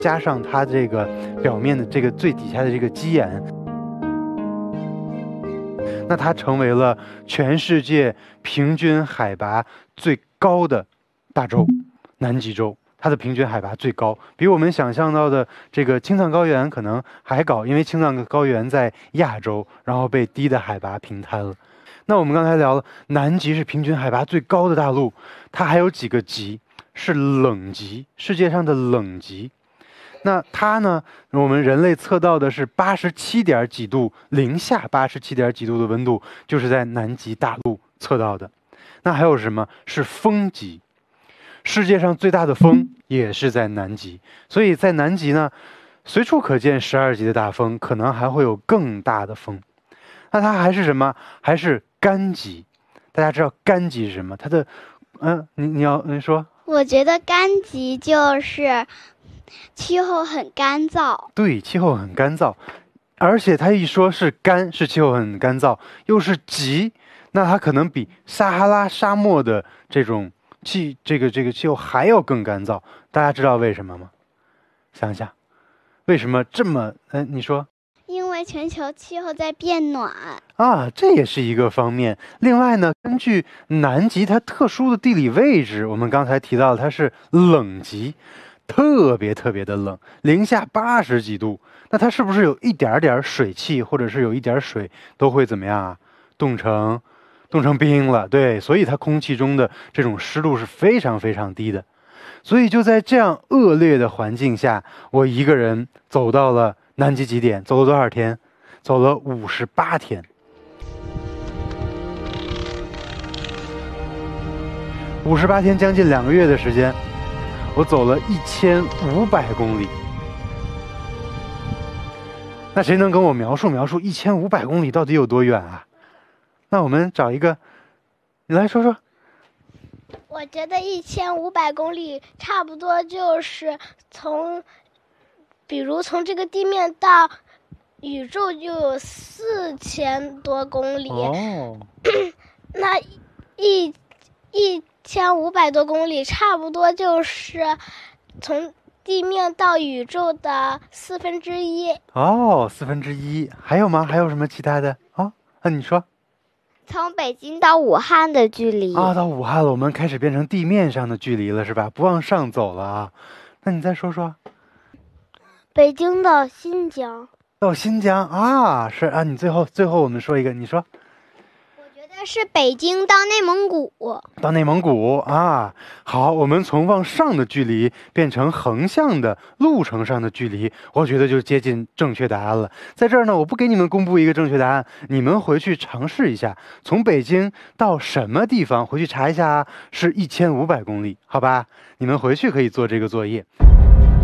加上它这个表面的这个最底下的这个基岩，那它成为了全世界平均海拔最高的大洲——南极洲。它的平均海拔最高，比我们想象到的这个青藏高原可能还高，因为青藏高原在亚洲，然后被低的海拔平摊了。那我们刚才聊了，南极是平均海拔最高的大陆，它还有几个极是冷极，世界上的冷极。那它呢，我们人类测到的是87点几度，零下87点几度的温度，就是在南极大陆测到的。那还有什么是风极？世界上最大的风也是在南极，所以在南极呢，随处可见12级的大风，可能还会有更大的风。那它还是什么？还是干极。大家知道干极是什么？它的，你说？ 我觉得干极就是气候很干燥。 对，气候很干燥，而且它一说是干，是气候很干燥，又是极，那它可能比撒哈拉沙漠的这种这个气候还要更干燥。大家知道为什么吗？想想，为什么这么？你说？ 因为全球气候在变暖啊，这也是一个方面。另外呢，根据南极它特殊的地理位置，我们刚才提到它是冷极，特别的冷，零下80几度。那它是不是有一点点水汽，或者是有一点水都会怎么样啊？冻成冰了。对，所以它空气中的这种湿度是非常低的。所以就在这样恶劣的环境下，我一个人走到了南极极点，走了多少天？走了58天。58天，将近2个月的时间，我走了1500公里。那谁能跟我描述1500公里到底有多远啊？那我们找一个，你来说说。 我觉得1500公里差不多就是比如从这个地面到宇宙就有4000多公里。 哦， 那1500多公里差不多就是从地面到宇宙的1/4。 哦，1/4。还有吗？还有什么其他的啊？你说。 从北京到武汉的距离啊，到武汉了，我们开始变成地面上的距离了，是吧？不往上走了啊。那你再说说。 北京到新疆。 到新疆啊，是啊。你最后我们说一个，你说。 我觉得是北京到内蒙古。 到内蒙古啊，好，我们从往上的距离变成横向的路程上的距离，我觉得就接近正确答案了。在这儿呢，我不给你们公布一个正确答案，你们回去尝试一下，从北京到什么地方回去查一下啊，是1500公里，好吧？你们回去可以做这个作业。